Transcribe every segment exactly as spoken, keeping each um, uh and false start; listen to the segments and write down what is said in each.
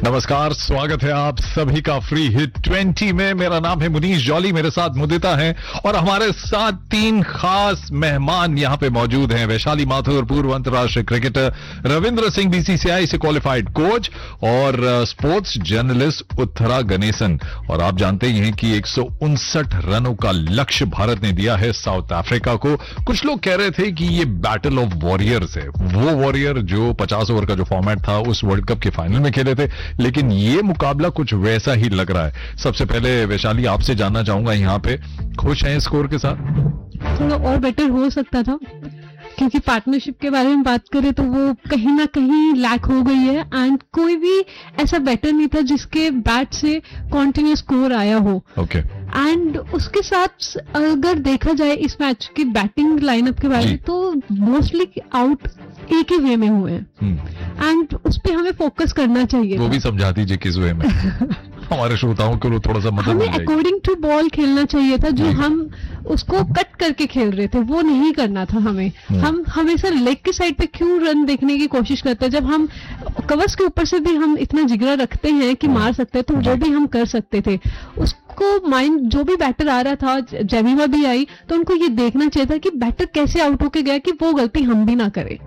नमस्कार, स्वागत है आप सभी का फ्री हिट ट्वेंटी में। मेरा नाम है मुनीश जॉली, मेरे साथ मुदिता हैं और हमारे साथ तीन खास मेहमान यहां पे मौजूद हैं। वैशाली माथुर, पूर्व अंतर्राष्ट्रीय क्रिकेटर, रविंद्र सिंह बीसीसीआई से क्वालिफाइड कोच और स्पोर्ट्स जर्नलिस्ट उत्तरा गणेशन। और आप जानते ही हैं कि एक सौ उनसठ रनों का लक्ष्य भारत ने दिया है साउथ अफ्रीका को। कुछ लोग कह रहे थे कि ये बैटल ऑफ वॉरियर्स है, वो वॉरियर जो पचास ओवर का जो फॉर्मेट था उस वर्ल्ड कप के फाइनल में खेले थे, लेकिन ये मुकाबला कुछ वैसा ही लग रहा है। सबसे पहले वैशाली, आपसे जानना चाहूंगा, यहाँ पे खुश हैं स्कोर के साथ? थोड़ा और बेटर हो सकता था, क्योंकि पार्टनरशिप के बारे में बात करें तो वो कहीं ना कहीं लैक हो गई है। एंड कोई भी ऐसा बैटर नहीं था जिसके बैट से कॉन्टिन्यूस स्कोर आया हो। ओके। एंड उसके साथ अगर देखा जाए इस मैच की बैटिंग लाइनअप के बारे में, तो मोस्टली आउट एक ही वे में हुए हैं एंड उस पर हमें फोकस करना चाहिए। वो भी समझा दीजिए किस वे में हमारे श्रोताओं को थोड़ा सा मदद हमें अकॉर्डिंग टू बॉल खेलना चाहिए था। जो हम उसको कट करके खेल रहे थे वो नहीं करना था हमें। हम हमेशा लेग की साइड पे क्यों रन देखने की कोशिश करते हैं, जब हम कवर्स के ऊपर से भी हम इतना जिगरा रखते हैं कि मार सकते हैं, तो वो भी हम कर सकते थे। उसको माइंड जो भी बैटर आ रहा था, जेमिमा भी आई, तो उनको ये देखना चाहिए था कि बैटर कैसे आउट होके गया, कि वो गलती हम भी ना करें।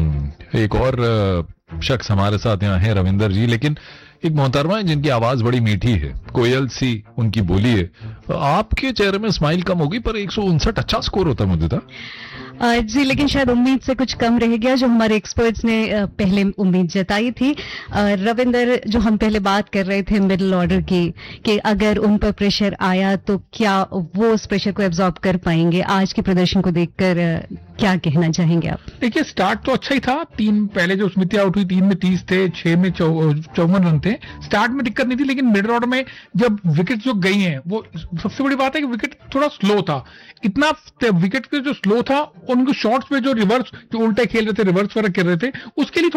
एक और शख्स हमारे साथ यहाँ है, रविंदर जी, लेकिन एक मोहतरमा है जिनकी आवाज बड़ी मीठी है, कोयल सी उनकी बोली है। आपके चेहरे में स्माइल कम होगी, पर एक सौ उनसठ अच्छा स्कोर होता मुझे था जी, लेकिन शायद उम्मीद से कुछ कम रह गया जो हमारे एक्सपर्ट्स ने पहले उम्मीद जताई थी। रविंदर, जो हम पहले बात कर रहे थे मिडिल ऑर्डर की, कि अगर उन पर प्रेशर आया तो क्या वो उस प्रेशर को एब्जॉर्ब कर पाएंगे, आज के प्रदर्शन को देखकर क्या कहना चाहेंगे आप? देखिए, स्टार्ट तो अच्छा ही था। तीन पहले जो स्मिति आउट हुई, तीन में तीस थे, छह में चौवन रन थे। स्टार्ट में दिक्कत नहीं थी, लेकिन मिडिल ऑर्डर में जब विकेट जो गई हैं, वो सबसे बड़ी बात है कि विकेट थोड़ा स्लो था। इतना विकेट जो स्लो था, उनको शॉट्स में जो रिवर्स, जो उल्टे खेल रहे थे, रिवर्स वगैरह कर रहे थे, उसके लिए